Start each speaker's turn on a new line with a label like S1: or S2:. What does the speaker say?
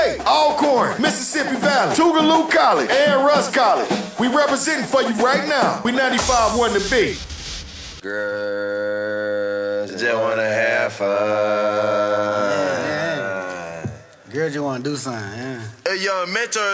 S1: Alcorn, Mississippi Valley, Tougaloo College, and Russ College. We representing for you right now. We 95.1 The Beat.
S2: Girls just wanna have fun.
S3: Girls just wanna do something, yeah.
S2: A young mentor.